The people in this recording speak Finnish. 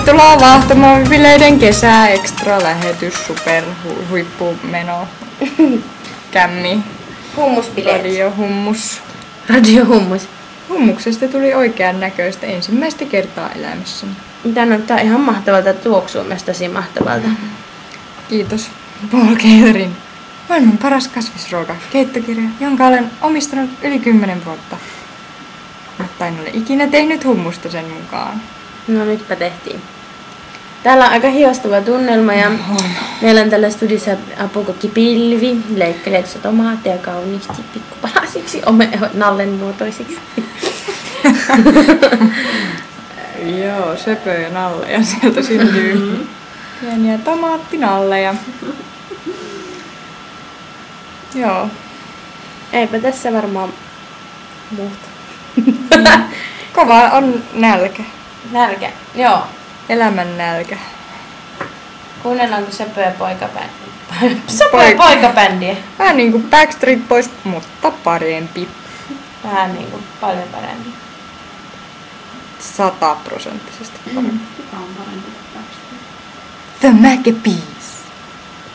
Tervetuloa Vaahtomobiileiden kesä extra lähetys super huippumeno kämmi Hummuspileet. Radiohummus. Hummuksesta tuli oikean näköistä ensimmäistä kertaa elämässäni. Tää näyttää ihan mahtavalta, tuoksuu myös tosi mahtavalta. Kiitos Paul Catering. Maailman paras kasvisruoka keittokirja, jonka olen omistanut yli 10 vuotta. Mutta en ole ikinä tehnyt hummusta sen mukaan. No nytpä tehtiin. Täällä on aika hiostuva tunnelma ja meillä on tällä studiossa apukokkipilvi, leikkelee tuossa tomaatteja kauniisti pikkupalasiksi, nallen muotoisiksi. Joo, söpöjä nalleja sieltä syntyy. Pieniä tomaattinalleja. Joo. Eipä tässä varmaan muuta. Kova on nälkä. Nälkä, joo. Elämän nälkä. Kuunnellaanko Söpöä poikabändiä? Söpöä poikabändiä. Vähän niinku Backstreet Boys, mutta parempi. Vähän niinku paljon parempi. 100% parempi. Kuka on parempi kuin Backstreet? The Maccabees.